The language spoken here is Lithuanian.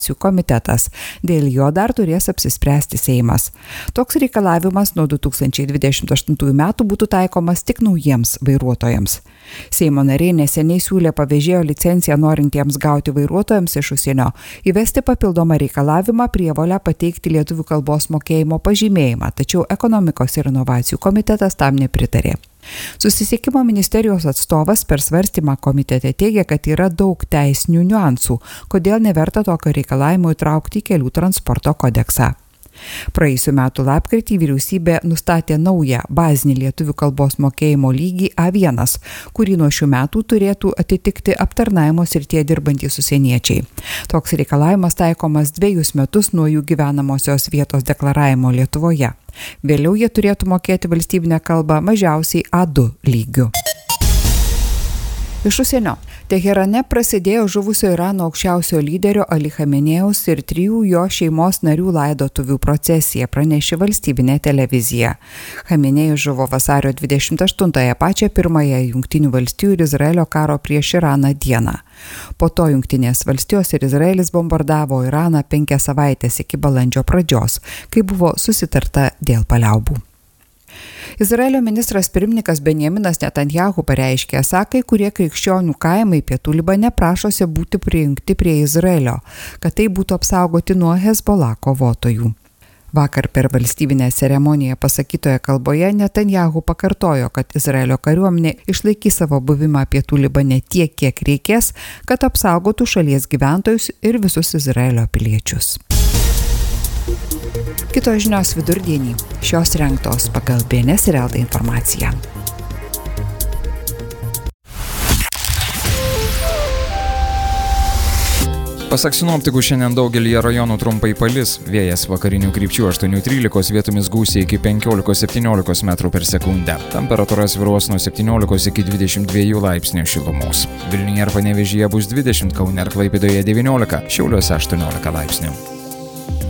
komitetas. Dėl jo dar turės apsispręsti Seimas. Toks reikalavimas nuo 2028 metų būtų taikomas tik naujiems vairuotojams. Seimo nariai neseniai siūlė pavėžėjo licenciją norintiems gauti vairuotojams iš užsienio įvesti papildomą reikalavimą prievolę pateikti lietuvių kalbos mokėjimo pažymėjimą, tačiau ekonomikos ir inovacijų komitetas tam nepritarė. Susisiekimo ministerijos atstovas per svarstymą komitete teigia, kad yra daug teisinių niuansų, kodėl neverta tokio reikalavimo įtraukti į kelių transporto kodeksą. Praėjusių metų lapkritį vyriausybė nustatė naują bazinį lietuvių kalbos mokėjimo lygį A1, kurį nuo šių metų turėtų atitikti aptarnavimo srityje dirbantys užsieniečiai. Toks reikalavimas taikomas 2 metus nuo jų gyvenamosios vietos deklaravimo Lietuvoje. Vėliau jie turėtų mokėti valstybinę kalbą mažiausiai A2 lygiu. Iš užsienio. Teherane prasidėjo žuvusio Irano aukščiausio lyderio Ali Chamenėjaus ir 3 jo šeimos narių laidotuvių procesija, pranešė valstybinė televizija. Chamenėjus žuvo vasario 28-ąją, pačią pirmąją Jungtinių valstijų ir Izraelio karo prieš Iraną dieną. Po to Jungtinės valstijos ir Izraelis bombardavo Iraną 5 savaitės iki balandžio pradžios, kai buvo susitarta dėl paliaubų. Izraelio ministras pirmininkas Benjaminas Netanjahu pareiškė, esą kai kurie krikščionių kaimai pietų Libane prašosi būti prijungti prie Izraelio, kad tai būtų apsaugoti nuo Hezbollah kovotojų. Vakar per valstybinę ceremoniją pasakytoje kalboje Netanjahu pakartojo, kad Izraelio kariuomenė išlaikys savo buvimą pietų Libane tiek, kiek reikės, kad apsaugotų šalies gyventojus ir visus Izraelio piliečius. Kitos žinios vidurdienį. Šios rengtos pagal BNS ir LT informaciją. Pasak sinoptikų, šiandien daugelį rajonų trumpai palis, vėjas vakarinių krypčių 8–13, vietomis gūsiai iki 15–17 metrų per sekundę. Temperatūra svyruos nuo 17 iki 22 laipsnių šilumos. Vilniuje ir Panevėžyje bus 20, Kaune ir Klaipėdoje 19, Šiauliuose 18 laipsnių.